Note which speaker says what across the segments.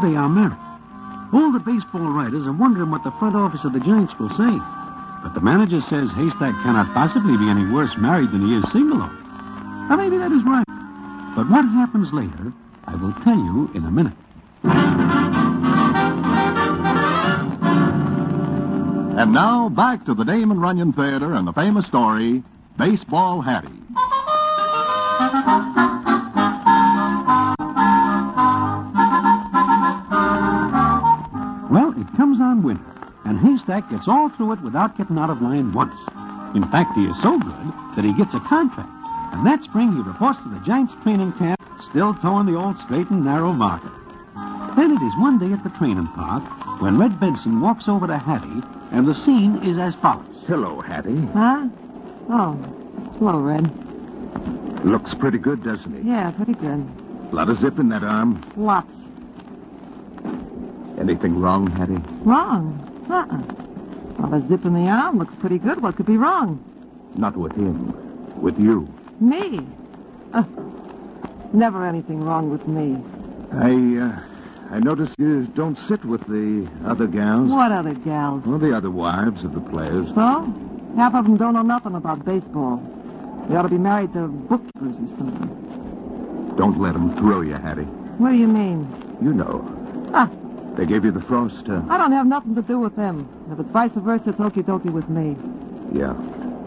Speaker 1: they are married. All the baseball writers are wondering what the front office of the Giants will say. But the manager says Haystack cannot possibly be any worse married than he is single. Now, maybe that is right. But what happens later, I will tell you in a minute.
Speaker 2: And now, back to the Damon Runyon Theater and the famous story, Baseball Hattie.
Speaker 1: Well, it comes on winter, and Haystack gets all through it without getting out of line once. In fact, he is so good that he gets a contract. And that spring, he reports to the Giants training camp, still towing the old straight and narrow marker. Then it is one day at the training park when Red Benson walks over to Hattie, and the scene is as follows.
Speaker 3: Hello, Hattie.
Speaker 4: Huh? Oh, hello, Red.
Speaker 3: Looks pretty good, doesn't he?
Speaker 4: Yeah, pretty good.
Speaker 3: A lot of zip in that arm.
Speaker 4: Lots.
Speaker 3: Anything wrong, Hattie?
Speaker 4: Wrong? Well, the zip in the arm looks pretty good. What could be wrong?
Speaker 3: Not with him. With you.
Speaker 4: Me? Never anything wrong with me.
Speaker 3: I notice you don't sit with the other gals.
Speaker 4: What other gals?
Speaker 3: Well, the other wives of the players.
Speaker 4: So? Half of them don't know nothing about baseball. They ought to be married to bookkeepers or something.
Speaker 3: Don't let them throw you, Hattie.
Speaker 4: What do you mean?
Speaker 3: You know. They gave you the frost,
Speaker 4: I don't have nothing to do with them. If it's vice versa, it's okie-dokie with me.
Speaker 3: Yeah.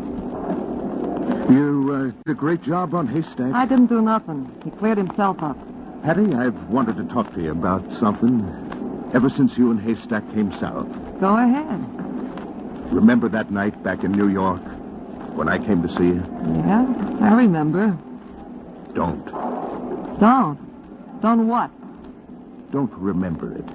Speaker 3: You did a great job on Haystack.
Speaker 4: I didn't do nothing. He cleared himself up.
Speaker 3: Hattie, I've wanted to talk to you about something ever since you and Haystack came south.
Speaker 4: Go ahead.
Speaker 3: Remember that night back in New York when I came to see you?
Speaker 4: Yeah, I remember.
Speaker 3: Don't.
Speaker 4: Don't? Don't what?
Speaker 3: Don't remember it.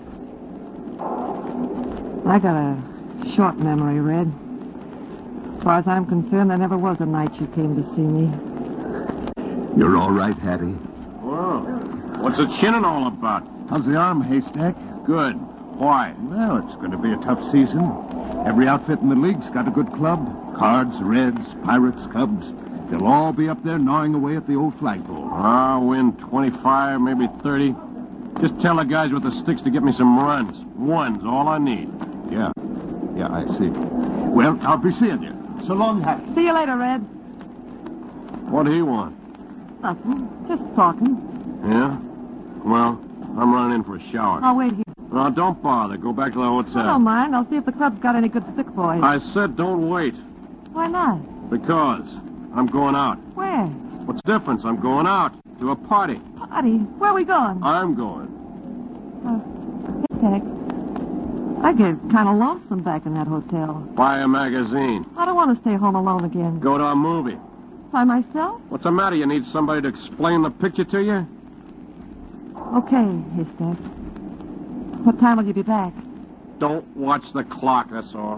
Speaker 4: I got a short memory, Red. As far as I'm concerned, there never was a night you came to see me.
Speaker 3: You're all right, Hattie?
Speaker 5: Well, what's the chinning all about?
Speaker 3: How's the arm, Haystack?
Speaker 5: Good. Why?
Speaker 3: Well, it's going to be a tough season. Every outfit in the league's got a good club. Cards, Reds, Pirates, Cubs. They'll all be up there gnawing away at the old flagpole.
Speaker 5: I'll win 25, maybe 30. Just tell the guys with the sticks to get me some runs. One's all I need.
Speaker 3: Yeah, I see. Well, I'll be seeing you. So long, Hattie.
Speaker 4: See you later, Red.
Speaker 5: What do you want?
Speaker 4: Nothing. Just talking.
Speaker 5: Yeah? Well, I'm running in for a shower.
Speaker 4: I'll wait here.
Speaker 5: No, don't bother. Go back to the hotel.
Speaker 4: I don't mind. I'll see if the club's got any good stick boys.
Speaker 5: I said don't wait.
Speaker 4: Why not?
Speaker 5: Because I'm going out.
Speaker 4: Where?
Speaker 5: What's the difference? I'm going out to a party.
Speaker 4: Party? Where are we going?
Speaker 5: I'm going.
Speaker 4: Haystack, I get kind of lonesome back in that hotel.
Speaker 5: Buy a magazine.
Speaker 4: I don't want to stay home alone again.
Speaker 5: Go to a movie.
Speaker 4: By myself?
Speaker 5: What's the matter? You need somebody to explain the picture to you?
Speaker 4: Okay, Haystack. What time will you be back?
Speaker 5: Don't watch the clock, that's all.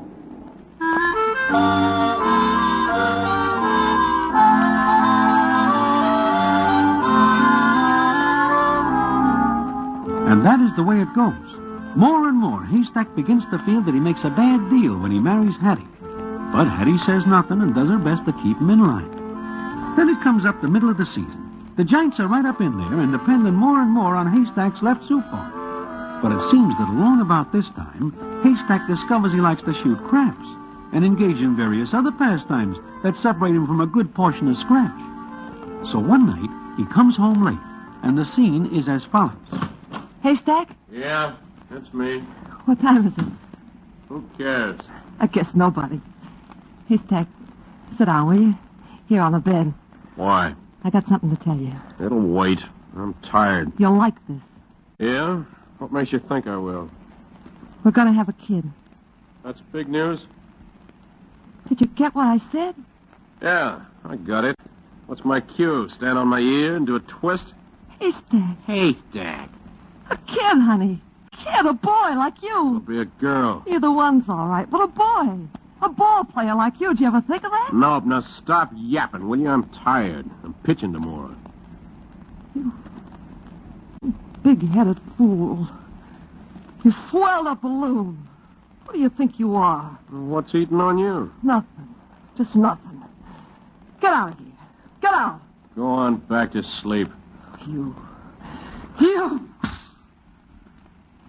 Speaker 1: And that is the way it goes. More and more, Haystack begins to feel that he makes a bad deal when he marries Hattie. But Hattie says nothing and does her best to keep him in line. Then it comes up the middle of the season. The Giants are right up in there and depending more and more on Haystack's left southpaw. But it seems that along about this time, Haystack discovers he likes to shoot craps and engage in various other pastimes that separate him from a good portion of scratch. So one night, he comes home late, and the scene is as follows.
Speaker 4: Haystack?
Speaker 5: Yeah, that's me.
Speaker 4: What time is it?
Speaker 5: Who cares?
Speaker 4: I guess nobody. Haystack, sit down, will you? Here on the bed.
Speaker 5: Why?
Speaker 4: I got something to tell you.
Speaker 5: It'll wait. I'm tired.
Speaker 4: You'll like this.
Speaker 5: Yeah? What makes you think I will?
Speaker 4: We're going to have a kid.
Speaker 5: That's big news?
Speaker 4: Did you get what I said?
Speaker 5: Yeah, I got it. What's my cue? Stand on my ear and do a twist?
Speaker 4: Haystack.
Speaker 5: Haystack.
Speaker 4: A kid, honey. Kid, a boy like
Speaker 5: It'll
Speaker 4: you.
Speaker 5: be a girl.
Speaker 4: Either one's all right, but a boy. A ball player like you. Did you ever think of that?
Speaker 5: Nope, now stop yapping, will you? I'm tired. I'm pitching tomorrow.
Speaker 4: Big-headed fool. You swelled a balloon. What do you think you are?
Speaker 5: What's eating on you?
Speaker 4: Nothing. Just nothing. Get out of here. Get out.
Speaker 5: Go on back to sleep.
Speaker 4: You.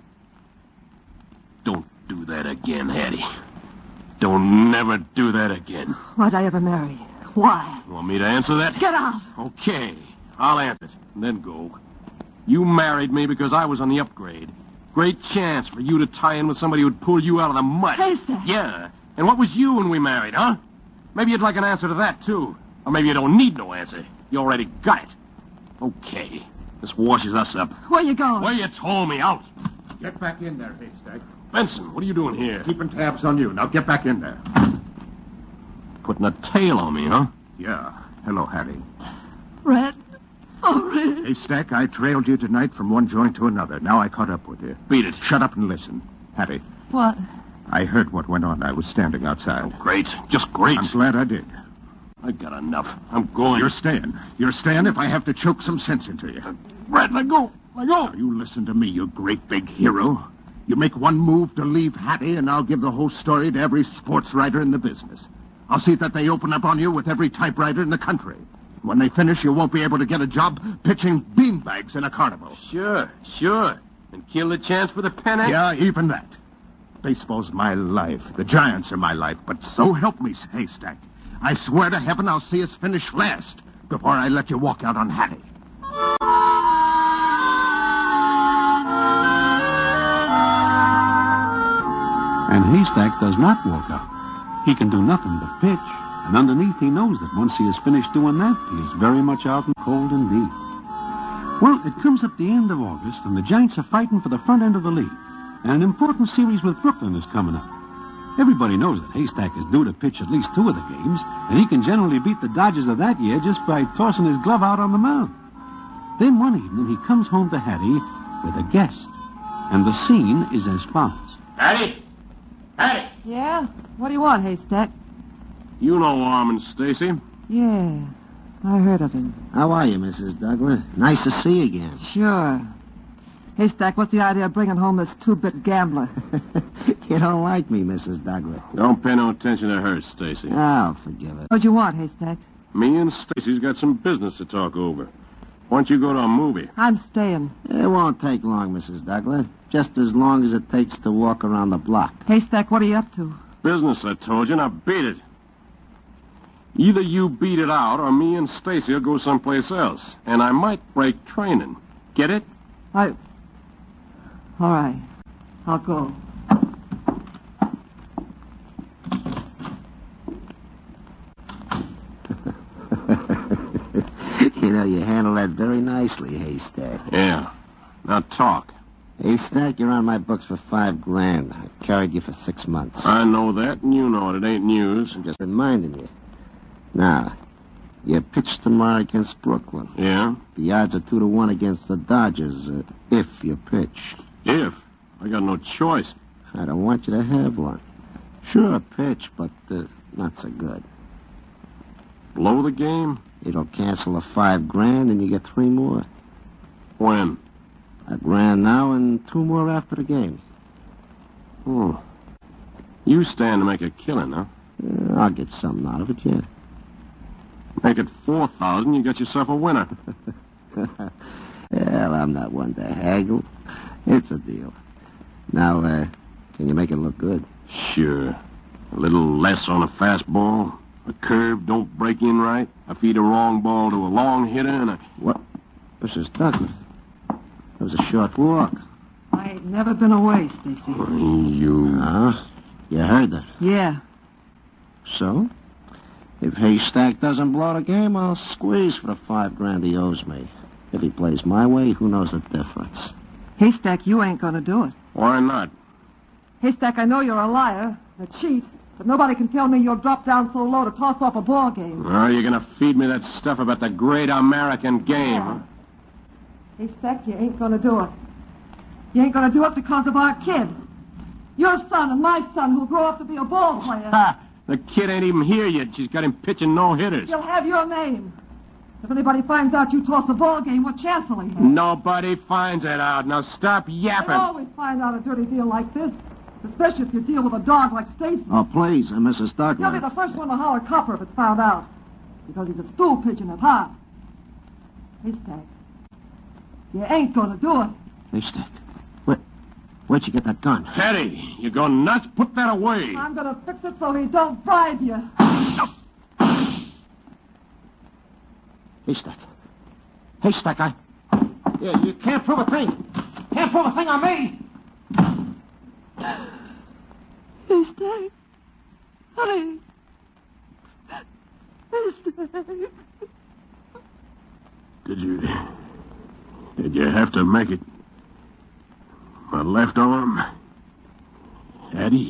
Speaker 5: again, Hattie. Don't never do that again.
Speaker 4: Why'd I ever marry? Why?
Speaker 5: You want me to answer that?
Speaker 4: Get out.
Speaker 5: Okay, I'll answer it, and then go. You married me because I was on the upgrade. Great chance for you to tie in with somebody who'd pull you out of the mud.
Speaker 4: Haystack.
Speaker 5: Yeah. And what was you when we married, huh? Maybe you'd like an answer to that, too. Or maybe you don't need no answer. You already got it. Okay. This washes us up.
Speaker 4: Where you going?
Speaker 5: Where you told me, out.
Speaker 3: Get back in there, Haystack.
Speaker 5: Benson, what are you doing here?
Speaker 3: Keeping tabs on you. Now get back in there.
Speaker 5: Putting a tail on me, huh?
Speaker 3: Yeah. Hello, Hattie.
Speaker 4: Red. Oh, Red.
Speaker 3: Haystack, I trailed you tonight from one joint to another. Now I caught up with you.
Speaker 5: Beat it.
Speaker 3: Shut up and listen. Hattie,
Speaker 4: What?
Speaker 3: I heard what went on. I was standing outside.
Speaker 5: Great. Just great.
Speaker 3: I'm glad I did.
Speaker 5: I got enough. I'm going.
Speaker 3: You're staying. You're staying if I have to choke some sense into you.
Speaker 5: Red, let go. Let go.
Speaker 3: Now, you listen to me, you great big hero. You make one move to leave Hattie, and I'll give the whole story to every sports writer in the business. I'll see that they open up on you with every typewriter in the country. When they finish, you won't be able to get a job pitching beanbags in a carnival.
Speaker 5: Sure. And kill the chance for the pennant?
Speaker 3: Yeah, even that. Baseball's my life. The Giants are my life. But so help me, Haystack. I swear to heaven I'll see us finish last before I let you walk out on Hattie.
Speaker 1: And Haystack does not walk out. He can do nothing but pitch. And underneath, he knows that once he is finished doing that, he is very much out and cold indeed. Well, it comes up the end of August, and the Giants are fighting for the front end of the league. And an important series with Brooklyn is coming up. Everybody knows that Haystack is due to pitch at least 2 of the games, and he can generally beat the Dodgers of that year just by tossing his glove out on the mound. Then one evening, he comes home to Hattie with a guest. And the scene is as follows.
Speaker 5: Hattie!
Speaker 4: Yeah? What do you want, Haystack?
Speaker 5: You know Armand Stacy.
Speaker 4: Yeah, I heard of him.
Speaker 6: How are you, Mrs. Douglas? Nice to see you again.
Speaker 4: Sure. Haystack, what's the idea of bringing home this 2-bit gambler?
Speaker 6: You don't like me, Mrs. Douglas.
Speaker 5: Don't pay no attention to her, Stacy.
Speaker 6: Oh, forgive it.
Speaker 4: What do you want, Haystack?
Speaker 5: Me and Stacy's got some business to talk over. Why don't you go to a movie?
Speaker 4: I'm staying.
Speaker 6: It won't take long, Mrs. Douglas. Just as long as it takes to walk around the block.
Speaker 4: Haystack, what are you up to?
Speaker 5: Business, I told you. Now beat it. Either you beat it out, or me and Stacy will go someplace else. And I might break training. Get it?
Speaker 4: All right. I'll go.
Speaker 6: You know, you handle that very nicely, Haystack.
Speaker 5: Yeah. Now talk.
Speaker 6: Haystack, you're on my books for $5,000. I carried you for 6 months.
Speaker 5: I know that, and you know it. It ain't news.
Speaker 6: I'm just reminding you. Now, you pitch tomorrow against Brooklyn.
Speaker 5: Yeah?
Speaker 6: The odds are 2-1 against the Dodgers, if you pitch.
Speaker 5: If? I got no choice.
Speaker 6: I don't want you to have one. Sure, pitch, but not so good.
Speaker 5: Blow the game?
Speaker 6: It'll cancel the $5,000 and you get 3 more.
Speaker 5: When?
Speaker 6: $1,000 now and 2 more after the game.
Speaker 5: Oh. You stand to make a killing, huh?
Speaker 6: I'll get something out of it, yeah.
Speaker 5: Make it 4,000, you got yourself a winner.
Speaker 6: Well, I'm not one to haggle. It's a deal. Now, can you make it look good?
Speaker 5: Sure. A little less on a fastball. A curve don't break in right. I feed a wrong ball to a long hitter and a...
Speaker 6: What? Mrs. Douglas. That was a short walk.
Speaker 4: I ain't never been away, Stacy.
Speaker 5: You...
Speaker 6: Huh? You heard that.
Speaker 4: Yeah.
Speaker 6: So? If Haystack doesn't blow the game, I'll squeeze for the $5,000 he owes me. If he plays my way, who knows the difference?
Speaker 4: Haystack, you ain't gonna do it.
Speaker 5: Why not?
Speaker 4: Haystack, I know you're a liar, a cheat, but nobody can tell me you'll drop down so low to toss off a ball game.
Speaker 5: Oh, you're gonna feed me that stuff about the great American game, huh?
Speaker 4: Haystack, you ain't gonna do it. You ain't gonna do it because of our kid. Your son and my son who'll grow up to be a ball player.
Speaker 5: Ha! The kid ain't even here yet. She's got him pitching no-hitters.
Speaker 4: He'll have your name. If anybody finds out you toss a ball game, what chance will he have?
Speaker 5: Nobody finds it out. Now stop yapping.
Speaker 4: They always find out a dirty deal like this. Especially if you deal with a dog like Stacy.
Speaker 6: Oh, please, Mrs. Douglas.
Speaker 4: He'll be the first one to holler copper if it's found out. Because he's a stool pigeon at heart. Haystack, you ain't gonna do it.
Speaker 6: Haystack. Where? Where'd you get that gun?
Speaker 5: Hattie, you go nuts? Put that away.
Speaker 4: I'm going to fix it so he don't bribe you.
Speaker 6: Haystack. Haystack, Yeah, you can't prove a thing. Can't prove a thing on me.
Speaker 4: Haystack. Honey. Haystack.
Speaker 5: Did you have to make it my left arm? Hattie?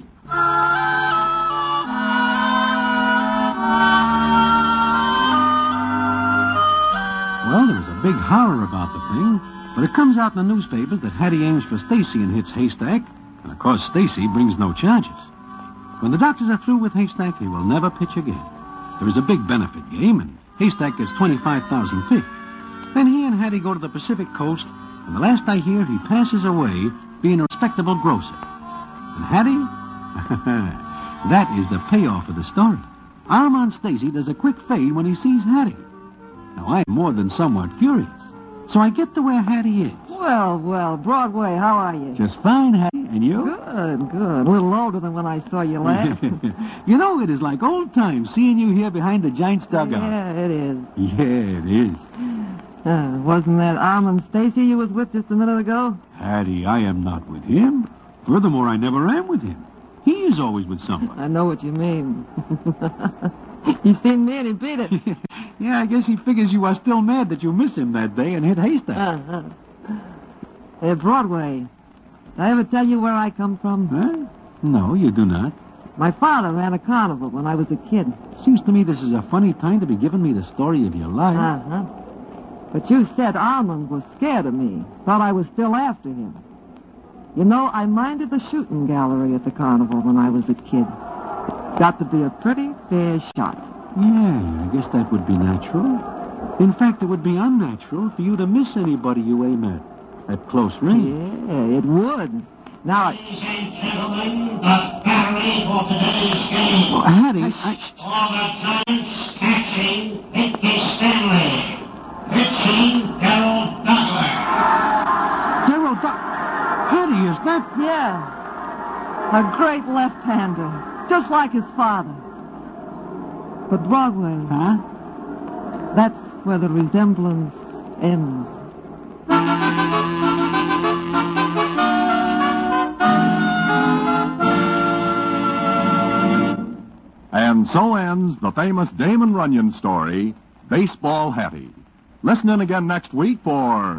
Speaker 1: Well, there was a big horror about the thing, but it comes out in the newspapers that Hattie aims for Stacy and hits Haystack, and of course Stacy brings no charges. When the doctors are through with Haystack, he will never pitch again. There is a big benefit game, and Haystack gets 25,000 feet. Then he and Hattie go to the Pacific coast, and the last I hear, he passes away being a respectable grocer. And Hattie? That is the payoff of the story. Armand Stacy does a quick fade when he sees Hattie. Now, I'm more than somewhat curious, so I get to where Hattie is.
Speaker 4: Well, Broadway, how are you?
Speaker 1: Just fine, Hattie. And you?
Speaker 4: Good. A little older than when I saw you last.
Speaker 1: You know, it is like old times seeing you here behind the Giant's dugout.
Speaker 4: Yeah, it is.
Speaker 1: Yeah, it is.
Speaker 4: Wasn't that Armand Stacy you was with just a minute ago?
Speaker 1: Hattie, I am not with him. Furthermore, I never am with him. He is always with somebody.
Speaker 4: I know what you mean. He seen me and he beat it.
Speaker 1: Yeah, I guess he figures you are still mad that you missed him that day and hit Haystack.
Speaker 4: Hey, Broadway, did I ever tell you where I come from?
Speaker 1: Huh? No, you do not.
Speaker 4: My father ran a carnival when I was a kid.
Speaker 1: Seems to me this is a funny time to be giving me the story of your life.
Speaker 4: But you said Armand was scared of me. Thought I was still after him. You know, I minded the shooting gallery at the carnival when I was a kid. Got to be a pretty fair shot.
Speaker 1: Yeah, I guess that would be natural. In fact, it would be unnatural for you to miss anybody you aim at close range.
Speaker 4: Yeah, it would. Now,
Speaker 7: Ladies and gentlemen, the battery for today's game.
Speaker 1: Hattie,
Speaker 7: For the Giants, catching Mickey Stanley. Pitching Darryl Douglas.
Speaker 1: Hattie, is that...
Speaker 4: yeah, a great left-hander, just like his father. But Broadway,
Speaker 1: Huh?
Speaker 4: that's where the resemblance ends.
Speaker 2: And so ends the famous Damon Runyon story, Baseball Hattie. Listen in again next week for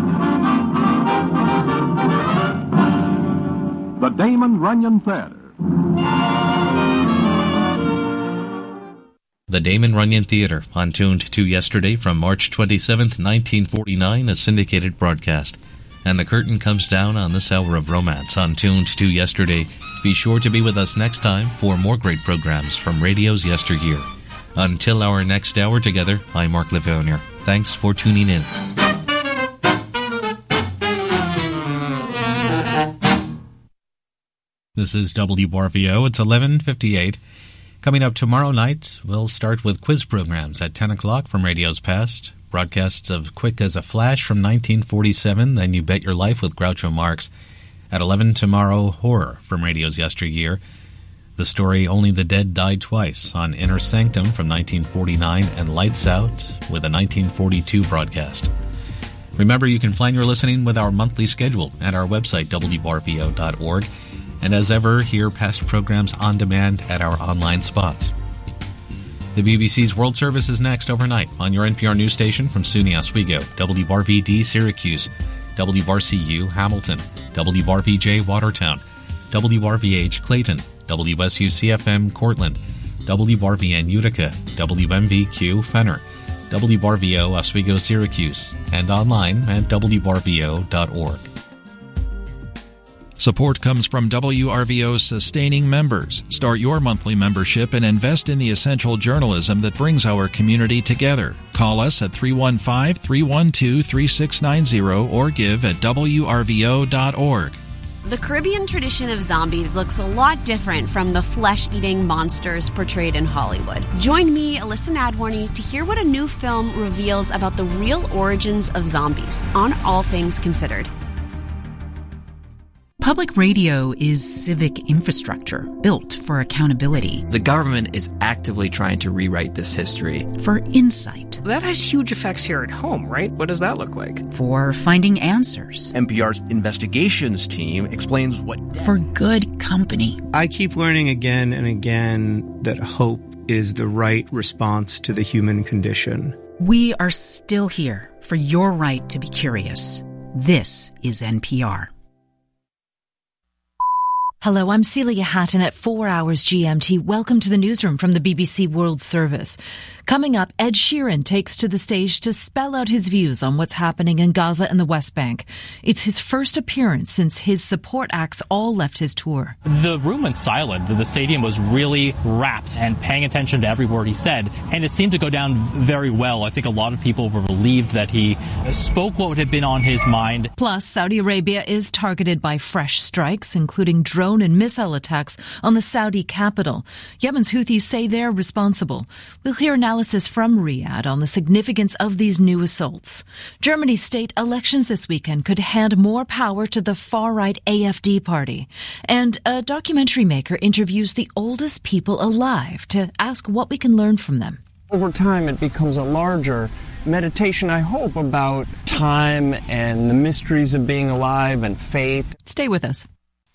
Speaker 2: the Damon Runyon Theater.
Speaker 8: The Damon Runyon Theater, on Tuned to Yesterday from March 27th, 1949, a syndicated broadcast. And the curtain comes down on this hour of romance on Tuned to Yesterday. Be sure to be with us next time for more great programs from radio's yesteryear. Until our next hour together, I'm Mark Livonia. Thanks for tuning in. This is WRVO. It's 11:58. Coming up tomorrow night, we'll start with quiz programs at 10 o'clock from radio's past. Broadcasts of Quick as a Flash from 1947, then You Bet Your Life with Groucho Marx. At 11 tomorrow, Horror from radio's yesteryear. The story Only the Dead Died Twice on Inner Sanctum from 1949, and Lights Out with a 1942 broadcast. Remember, you can plan your listening with our monthly schedule at our website, WRVO.org. And as ever, hear past programs on demand at our online spots. The BBC's World Service is next overnight on your NPR news station from SUNY Oswego, WRVD Syracuse, WRCU Hamilton, WRVJ Watertown, WRVH Clayton, WSU-CFM Cortland, WRVN Utica, WMVQ Fenner, WRVO Oswego Syracuse, and online at WRVO.org.
Speaker 9: Support comes from WRVO's sustaining members. Start your monthly membership and invest in the essential journalism that brings our community together. Call us at 315-312-3690 or give at WRVO.org.
Speaker 10: The Caribbean tradition of zombies looks a lot different from the flesh-eating monsters portrayed in Hollywood. Join me, Alyssa Nadworny, to hear what a new film reveals about the real origins of zombies on All Things Considered.
Speaker 11: Public radio is civic infrastructure built for accountability.
Speaker 12: The government is actively trying to rewrite this history.
Speaker 11: For insight.
Speaker 13: That has huge effects here at home, right? What does that look like?
Speaker 11: For finding answers.
Speaker 14: NPR's investigations team explains what...
Speaker 11: For good company.
Speaker 15: I keep learning again and again that hope is the right response to the human condition.
Speaker 11: We are still here for your right to be curious. This is NPR.
Speaker 16: Hello, I'm Celia Hatton at 4 Hours GMT. Welcome to the newsroom from the BBC World Service. Coming up, Ed Sheeran takes to the stage to spell out his views on what's happening in Gaza and the West Bank. It's his first appearance since his support acts all left his tour.
Speaker 17: The room went silent. The stadium was really rapt and paying attention to every word he said, and it seemed to go down very well. I think a lot of people were relieved that he spoke what had been on his mind.
Speaker 16: Plus, Saudi Arabia is targeted by fresh strikes, including drone and missile attacks on the Saudi capital. Yemen's Houthis say they're responsible. We'll hear analysis from Riyadh on the significance of these new assaults. Germany's state elections this weekend could hand more power to the far-right AfD party. And a documentary maker interviews the oldest people alive to ask what we can learn from them.
Speaker 13: Over time, it becomes a larger meditation, I hope, about time and the mysteries of being alive and fate.
Speaker 16: Stay with us.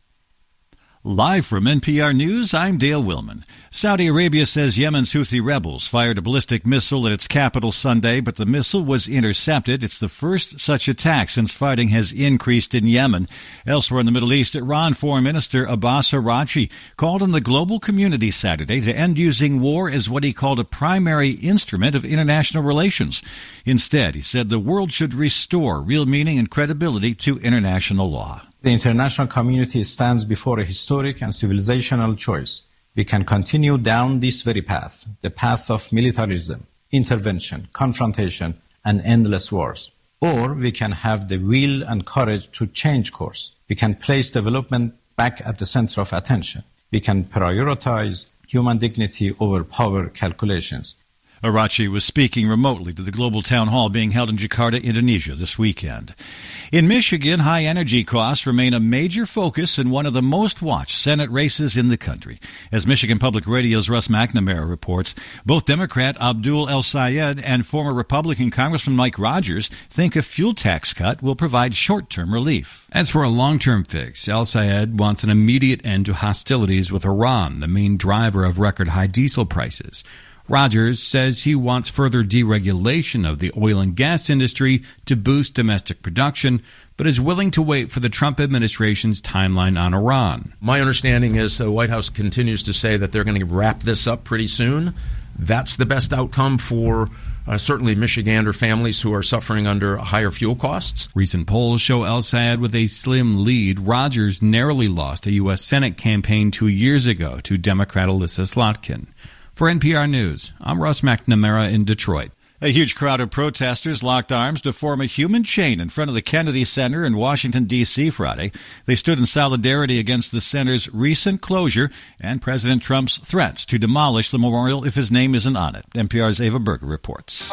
Speaker 18: Live from NPR News, I'm Dale Willman. Saudi Arabia says Yemen's Houthi rebels fired a ballistic missile at its capital Sunday, but the missile was intercepted. It's the first such attack since fighting has increased in Yemen. Elsewhere in the Middle East, Iran Foreign Minister Abbas Araghchi called on the global community Saturday to end using war as what he called a primary instrument of international relations. Instead, he said the world should restore real meaning and credibility to international law.
Speaker 19: The international community stands before a historic and civilizational choice. We can continue down this very path, the path of militarism, intervention, confrontation, and endless wars. Or we can have the will and courage to change course. We can place development back at the center of attention. We can prioritize human dignity over power calculations.
Speaker 18: Araghchi was speaking remotely to the global town hall being held in Jakarta, Indonesia this weekend. In Michigan, high energy costs remain a major focus in one of the most watched Senate races in the country. As Michigan Public Radio's Russ McNamara reports, both Democrat Abdul El-Sayed and former Republican Congressman Mike Rogers think a fuel tax cut will provide short-term relief.
Speaker 20: As for a long-term fix, El-Sayed wants an immediate end to hostilities with Iran, the main driver of record-high diesel prices. Rogers says he wants further deregulation of the oil and gas industry to boost domestic production, but is willing to wait for the Trump administration's timeline on Iran.
Speaker 21: My understanding is the White House continues to say that they're going to wrap this up pretty soon. That's the best outcome for certainly Michigander families who are suffering under higher fuel costs.
Speaker 20: Recent polls show El-Sayed with a slim lead. Rogers narrowly lost a U.S. Senate campaign 2 years ago to Democrat Alyssa Slotkin. For NPR News, I'm Russ McNamara in Detroit.
Speaker 18: A huge crowd of protesters locked arms to form a human chain in front of the Kennedy Center in Washington, D.C. Friday. They stood in solidarity against the center's recent closure and President Trump's threats to demolish the memorial if his name isn't on it. NPR's Ava Berger reports.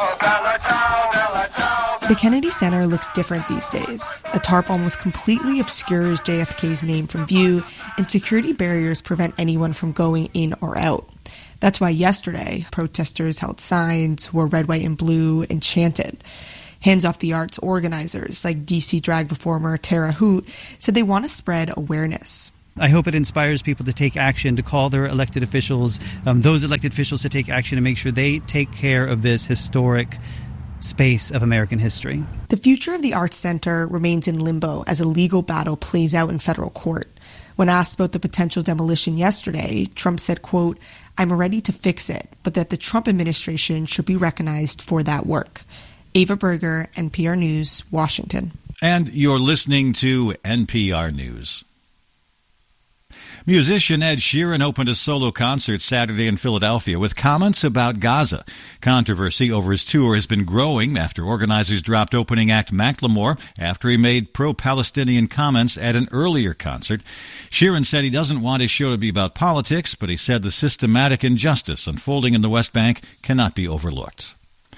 Speaker 22: The Kennedy Center looks different these days. A tarp almost completely obscures JFK's name from view, and security barriers prevent anyone from going in or out. That's why yesterday, protesters held signs, wore red, white, and blue, and chanted. Hands Off the Arts organizers, like DC drag performer Tara Hoot, said they want to spread awareness.
Speaker 23: I hope it inspires people to take action, to call their elected officials, those elected officials to take action and make sure they take care of this historic space of American history.
Speaker 22: The future of the Arts Center remains in limbo as a legal battle plays out in federal court. When asked about the potential demolition yesterday, Trump said, quote, "I'm ready to fix it, but that the Trump administration should be recognized for that work." Ava Berger, NPR News, Washington.
Speaker 18: And you're listening to NPR News. Musician Ed Sheeran opened a solo concert Saturday in Philadelphia with comments about Gaza. Controversy over his tour has been growing after organizers dropped opening act Macklemore after he made pro-Palestinian comments at an earlier concert. Sheeran said he doesn't want his show to be about politics, but he said the systematic injustice unfolding in the West Bank cannot be overlooked.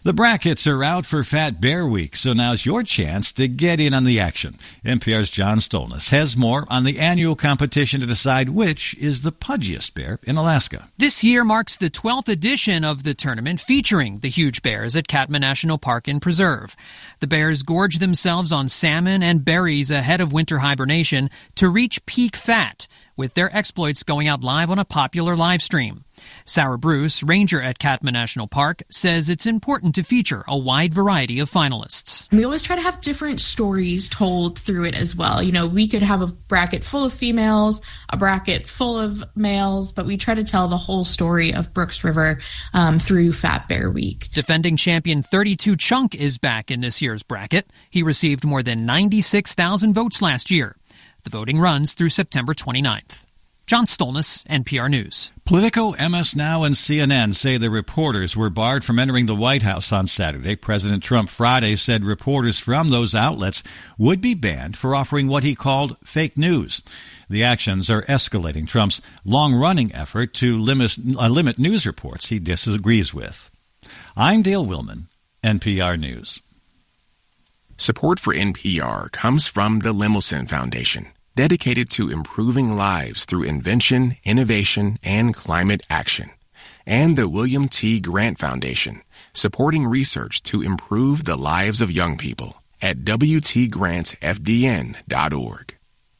Speaker 18: The brackets are out for Fat Bear Week, so now's your chance to get in on the action. NPR's John Stolnis has more on the annual competition to decide which is the pudgiest bear in Alaska.
Speaker 3: This year marks the 12th edition of the tournament featuring the huge bears at Katmai National Park and Preserve. The bears gorge themselves on salmon and berries ahead of winter hibernation to reach peak fat, with their exploits going out live on a popular live stream. Sarah Bruce, ranger at Katmai National Park, says it's important to feature a wide variety of finalists.
Speaker 5: We always try to have different stories told through it as well. You know, we could have a bracket full of females, a bracket full of males, but we try to tell the whole story of Brooks River through Fat Bear Week.
Speaker 3: Defending champion 32 Chunk is back in this year's bracket. He received more than 96,000 votes last year. The voting runs through September 29th. John Stolnis, NPR News.
Speaker 18: Politico, MS Now, and CNN say the reporters were barred from entering the White House on Saturday. President Trump Friday said reporters from those outlets would be banned for offering what he called fake news. The actions are escalating Trump's long-running effort to limit news reports he disagrees with. I'm Dale Willman, NPR News.
Speaker 6: Support for NPR comes from the Lemelson Foundation, dedicated to improving lives through invention, innovation, and climate action. And the William T. Grant Foundation, supporting research to improve the lives of young people at WTGrantFDN.org.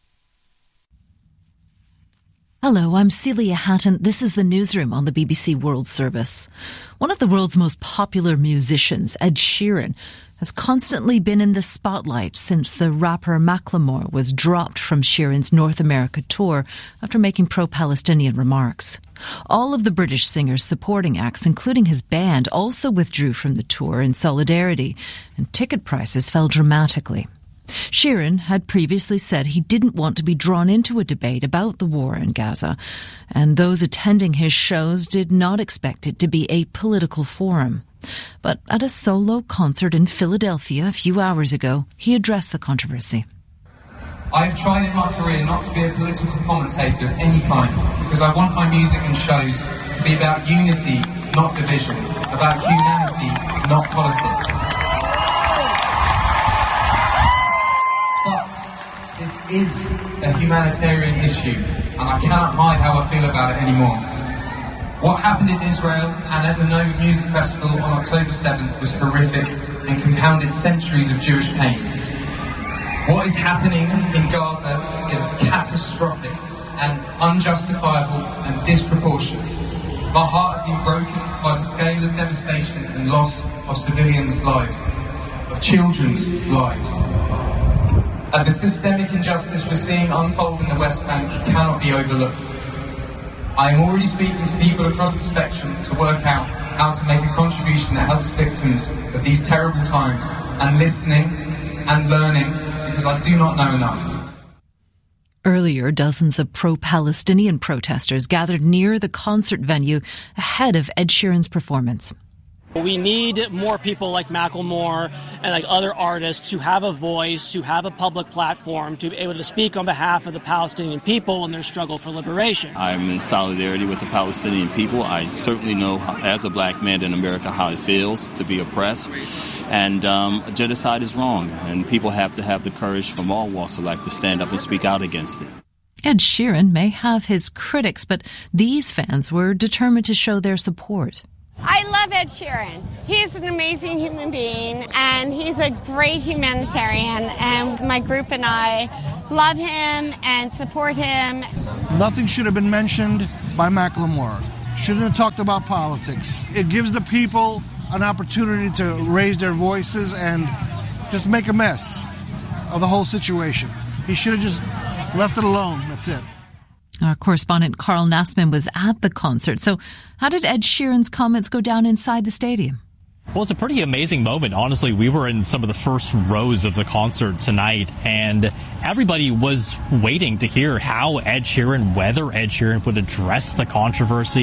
Speaker 16: Hello, I'm Celia Hatton. This is the Newsroom on the BBC World Service. One of the world's most popular musicians, Ed Sheeran, has constantly been in the spotlight since the rapper Macklemore was dropped from Sheeran's North America tour after making pro-Palestinian remarks. All of the British singer's supporting acts, including his band, also withdrew from the tour in solidarity, and ticket prices fell dramatically. Sheeran had previously said he didn't want to be drawn into a debate about the war in Gaza, and those attending his shows did not expect it to be a political forum. But at a solo concert in Philadelphia a few hours ago, he addressed the controversy.
Speaker 24: I have tried in my career not to be a political commentator of any kind, because I want my music and shows to be about unity, not division, about humanity, not politics. But this is a humanitarian issue, and I cannot hide how I feel about it anymore. What happened in Israel and at the Nova Music Festival on October 7th was horrific and compounded centuries of Jewish pain. What is happening in Gaza is catastrophic and unjustifiable and disproportionate. My heart has been broken by the scale of devastation and loss of civilians' lives, of children's lives. And the systemic injustice we're seeing unfold in the West Bank cannot be overlooked. I am already speaking to people across the spectrum to work out how to make a contribution that helps victims of these terrible times, and listening and learning, because I do not know enough.
Speaker 16: Earlier, dozens of pro-Palestinian protesters gathered near the concert venue ahead of Ed Sheeran's performance.
Speaker 25: We need more people like Macklemore and like other artists to have a voice, to have a public platform, to be able to speak on behalf of the Palestinian people and their struggle for liberation.
Speaker 26: I'm in solidarity with the Palestinian people. I certainly know, as a black man in America, how it feels to be oppressed. And genocide is wrong, and people have to have the courage from all walks of life to stand up and speak out against it.
Speaker 16: Ed Sheeran may have his critics, but these fans were determined to show their support.
Speaker 27: I love Ed Sheeran. He's an amazing human being, and he's a great humanitarian, and my group and I love him and support him.
Speaker 28: Nothing should have been mentioned by Macklemore. Shouldn't have talked about politics. It gives the people an opportunity to raise their voices and just make a mess of the whole situation. He should have just left it alone. That's it.
Speaker 16: Our correspondent Carl Nassman was at the concert. So how did Ed Sheeran's comments go down inside the stadium?
Speaker 17: Well, it's a pretty amazing moment. Honestly, we were in some of the first rows of the concert tonight, and everybody was waiting to hear how whether Ed Sheeran would address the controversy.